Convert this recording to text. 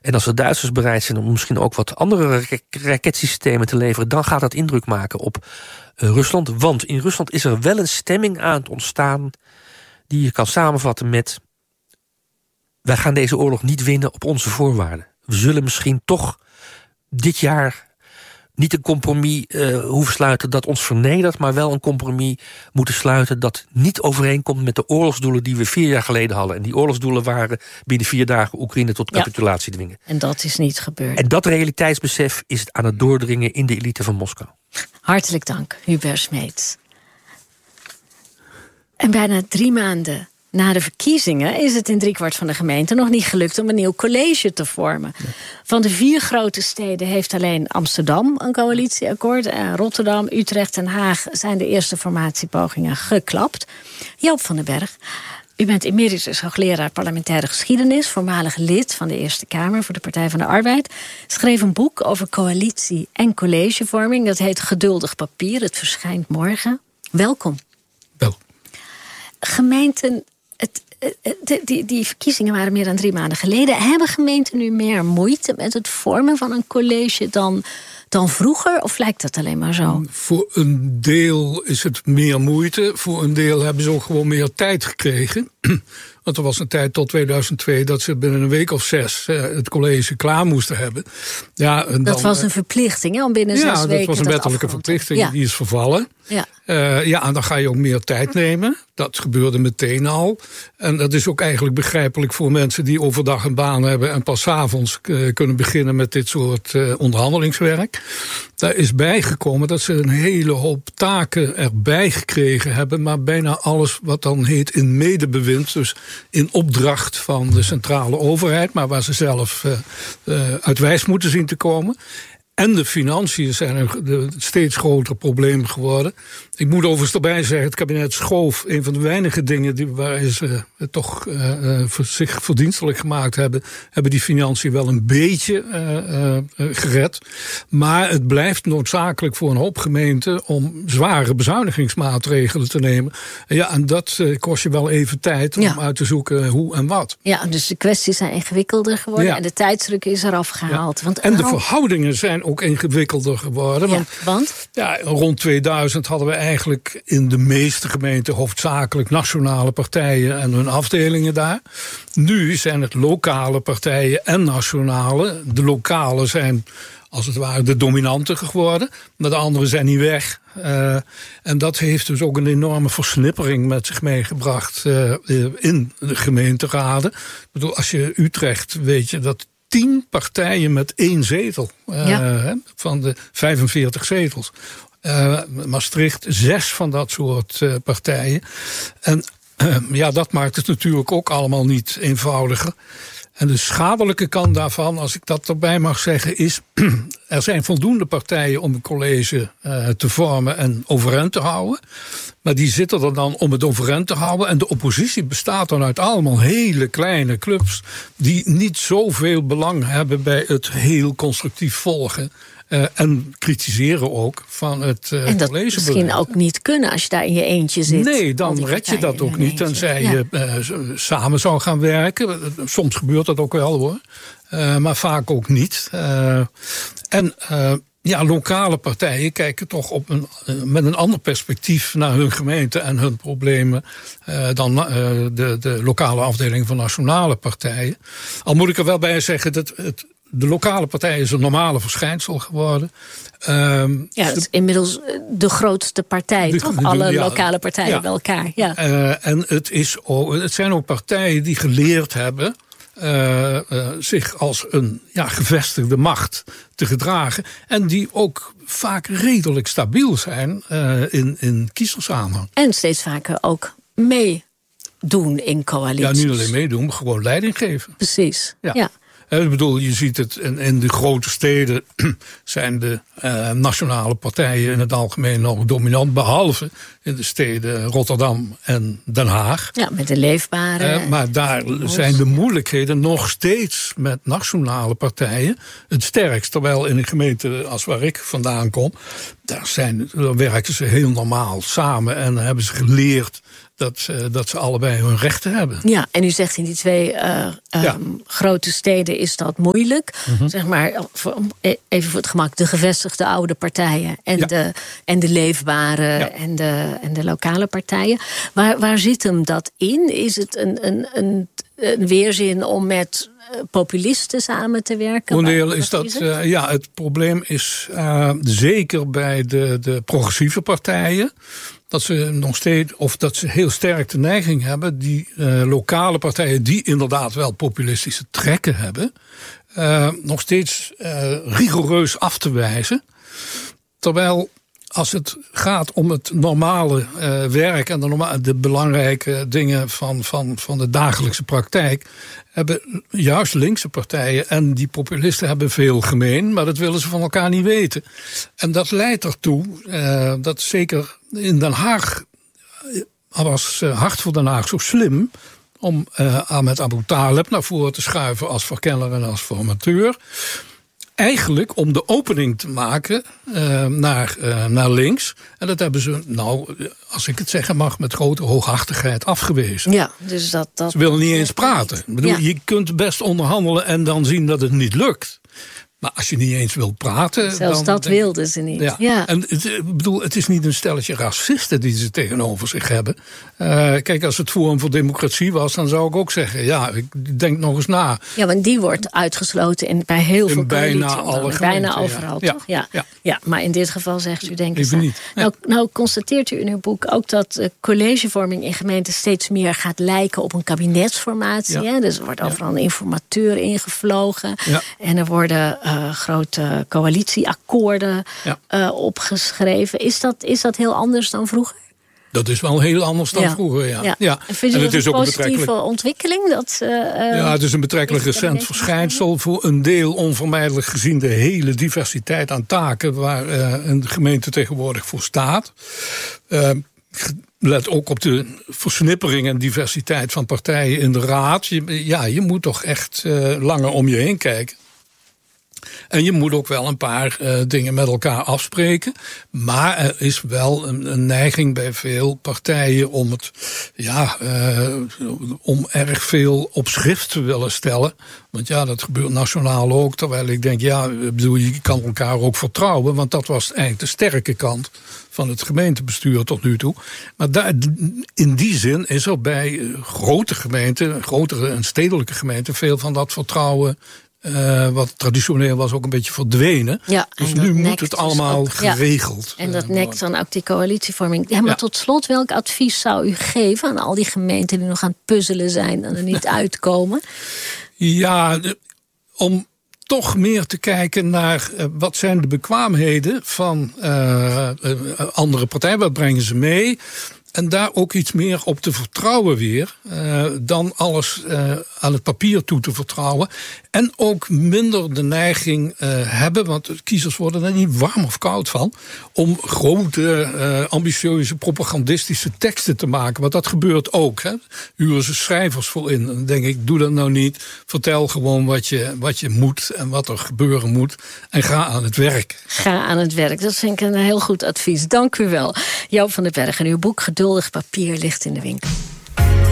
En als de Duitsers bereid zijn om misschien ook wat andere raketsystemen te leveren, dan gaat dat indruk maken op Rusland. Want in Rusland is er wel een stemming aan het ontstaan die je kan samenvatten met: wij gaan deze oorlog niet winnen op onze voorwaarden. We zullen misschien toch dit jaar niet een compromis hoeven sluiten dat ons vernedert, maar wel een compromis moeten sluiten dat niet overeenkomt met de oorlogsdoelen die we 4 jaar geleden hadden. En die oorlogsdoelen waren binnen 4 dagen Oekraïne tot capitulatie dwingen. En dat is niet gebeurd. En dat realiteitsbesef is aan het doordringen in de elite van Moskou. Hartelijk dank, Hubert Smeets. En bijna 3 maanden na de verkiezingen is het in 3/4 van de gemeente nog niet gelukt om een nieuw college te vormen. Ja. Van de 4 grote steden heeft alleen Amsterdam een coalitieakkoord. En Rotterdam, Utrecht en Haag zijn de eerste formatiepogingen geklapt. Joop van den Berg, u bent emeritus hoogleraar parlementaire geschiedenis, voormalig lid van de Eerste Kamer voor de Partij van de Arbeid. Schreef een boek over coalitie- en collegevorming. Dat heet Geduldig Papier. Het verschijnt morgen. Welkom. Wel. Gemeenten, die verkiezingen waren meer dan 3 maanden geleden. Hebben gemeenten nu meer moeite met het vormen van een college dan vroeger? Of lijkt dat alleen maar zo? Voor een deel is het meer moeite. Voor een deel hebben ze ook gewoon meer tijd gekregen. Want er was een tijd tot 2002 dat ze binnen een week of 6 het college klaar moesten hebben. Ja, en dat was een verplichting, hè, om binnen 6 weken. Ja, dat was een wettelijke verplichting. Ja. Die is vervallen. Ja. En dan ga je ook meer tijd nemen. Dat gebeurde meteen al. En dat is ook eigenlijk begrijpelijk voor mensen die overdag een baan hebben en pas 's avonds kunnen beginnen met dit soort onderhandelingswerk. Daar is bijgekomen dat ze een hele hoop taken erbij gekregen hebben, maar bijna alles wat dan heet in medebewind, dus in opdracht van de centrale overheid, maar waar ze zelf uit wijs moeten zien te komen. En de financiën zijn een steeds groter probleem geworden. Ik moet overigens erbij zeggen, het kabinet schoof een van de weinige dingen waar ze toch zich verdienstelijk gemaakt hebben die financiën wel een beetje gered. Maar het blijft noodzakelijk voor een hoop gemeenten om zware bezuinigingsmaatregelen te nemen. Ja, en dat kost je wel even tijd om uit te zoeken hoe en wat. Ja, dus de kwesties zijn ingewikkelder geworden en de tijdsdruk is eraf gehaald. Ja. En de verhoudingen zijn ook ingewikkelder geworden. Want? Ja, rond 2000 hadden we eigenlijk in de meeste gemeenten hoofdzakelijk nationale partijen en hun afdelingen daar. Nu zijn het lokale partijen en nationale. De lokale zijn als het ware de dominante geworden, maar de anderen zijn niet weg. En dat heeft dus ook een enorme versnippering met zich meegebracht in de gemeenteraden. Ik bedoel, als je Utrecht weet je dat 10 partijen met 1 zetel van de 45 zetels. Maastricht 6 van dat soort partijen. En dat maakt het natuurlijk ook allemaal niet eenvoudiger. En de schadelijke kant daarvan, als ik dat erbij mag zeggen, is er zijn voldoende partijen om een college te vormen en overeind te houden. Maar die zitten er dan om het overeind te houden. En de oppositie bestaat dan uit allemaal hele kleine clubs die niet zoveel belang hebben bij het heel constructief volgen. En kritiseren ook van het en dat misschien ook niet kunnen als je daar in je eentje zit. Nee, dan red je dat ook niet. Tenzij je samen zou gaan werken. Soms gebeurt dat ook wel hoor. Maar vaak ook niet. Lokale partijen kijken toch met een ander perspectief naar hun gemeente en hun problemen dan de lokale afdeling van nationale partijen. Al moet ik er wel bij zeggen dat de lokale partij is een normale verschijnsel geworden. Het is inmiddels de grootste partij, toch? Alle lokale partijen bij elkaar. Ja. En het zijn ook partijen die geleerd hebben zich als een gevestigde macht te gedragen. En die ook vaak redelijk stabiel zijn in kiezersaanhang. En steeds vaker ook meedoen in coalities. Ja, niet alleen meedoen, maar gewoon leiding geven. Precies, ja. Ik bedoel, je ziet het in de grote steden zijn de nationale partijen in het algemeen nog dominant, behalve in de steden Rotterdam en Den Haag. Ja, met de leefbare. Maar daar zijn de moeilijkheden nog steeds met nationale partijen het sterkst. Terwijl in een gemeente als waar ik vandaan kom, daar werken ze heel normaal samen en hebben ze geleerd dat ze allebei hun rechten hebben. Ja, en u zegt in die twee grote steden is dat moeilijk. Zeg maar, even voor het gemak, de gevestigde oude partijen en de leefbare en de lokale partijen. Waar zit hem dat in? Is het een weerzin om met populisten samen te werken? Onderdeel is dat, het probleem is zeker bij de progressieve partijen, dat ze nog steeds, of dat ze heel sterk de neiging hebben, die lokale partijen die inderdaad wel populistische trekken hebben, nog steeds rigoureus af te wijzen. Terwijl als het gaat om het normale werk en de belangrijke dingen van de dagelijkse praktijk, hebben juist linkse partijen en die populisten hebben veel gemeen, maar dat willen ze van elkaar niet weten. En dat leidt ertoe dat zeker in Den Haag was Hart voor Den Haag zo slim om Ahmed Abu Taleb naar voren te schuiven als verkenner en als formateur. Eigenlijk om de opening te maken naar links. En dat hebben ze, als ik het zeggen mag, met grote hooghartigheid afgewezen. Ja, dus dat ze willen niet eens praten. Ik bedoel, je kunt best onderhandelen en dan zien dat het niet lukt. Maar als je niet eens wilt praten... Zelfs dat wilden ze niet. Ja. En het is niet een stelletje racisten die ze tegenover zich hebben. Kijk, als het Forum voor Democratie was, dan zou ik ook zeggen, ik denk nog eens na. Ja, want die wordt uitgesloten bij heel veel bijna alle gemeenten. Bijna overal, toch? Ja, maar in dit geval zegt u denk ik... Even niet. Ja. Nou constateert u in uw boek ook dat collegevorming in gemeenten steeds meer gaat lijken op een kabinetsformatie. Ja. Dus er wordt overal een informateur ingevlogen. Ja. En er worden grote coalitieakkoorden opgeschreven. Is dat heel anders dan vroeger? Dat is wel heel anders dan vroeger, ja. En vind je dat een positieve ontwikkeling? Het is een betrekkelijk recent verschijnsel. Voor een deel onvermijdelijk gezien de hele diversiteit aan taken waar een gemeente tegenwoordig voor staat. Let ook op de versnippering en diversiteit van partijen in de raad. Je moet toch echt langer om je heen kijken. En je moet ook wel een paar dingen met elkaar afspreken. Maar er is wel een neiging bij veel partijen om erg veel op schrift te willen stellen. Want dat gebeurt nationaal ook. Terwijl ik denk, je kan elkaar ook vertrouwen. Want dat was eigenlijk de sterke kant van het gemeentebestuur tot nu toe. Maar in die zin is er bij grote gemeenten, grotere en stedelijke gemeenten, veel van dat vertrouwen, wat traditioneel was, ook een beetje verdwenen. Ja, dus nu moet het allemaal geregeld. En dat nekt dan ook die coalitievorming. Ja, maar tot slot, welk advies zou u geven aan al die gemeenten die nog aan het puzzelen zijn en er niet uitkomen? Ja, om toch meer te kijken naar wat zijn de bekwaamheden van andere partijen, wat brengen ze mee. En daar ook iets meer op te vertrouwen weer. Dan alles aan het papier toe te vertrouwen. En ook minder de neiging hebben, want kiezers worden er niet warm of koud van, om grote, ambitieuze, propagandistische teksten te maken. Want dat gebeurt ook. Huren ze schrijvers voor in. Dan denk ik, doe dat nou niet. Vertel gewoon wat je moet en wat er gebeuren moet. En ga aan het werk. Ga aan het werk. Dat vind ik een heel goed advies. Dank u wel. Joop van den Berg en uw boek Geduldig papier ligt in de winkel.